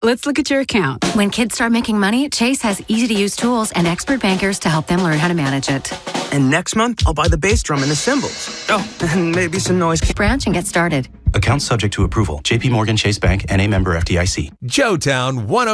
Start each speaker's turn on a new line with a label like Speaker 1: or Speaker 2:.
Speaker 1: Let's look at your account.
Speaker 2: When kids start making money, Chase has easy-to-use tools and expert bankers to help them learn how to manage it.
Speaker 3: And next month, I'll buy the bass drum and the cymbals. Oh, and maybe some noise.
Speaker 2: Branch and get started.
Speaker 4: Account subject to approval. JP Morgan Chase Bank, N.A. member FDIC.
Speaker 5: Joetown 10.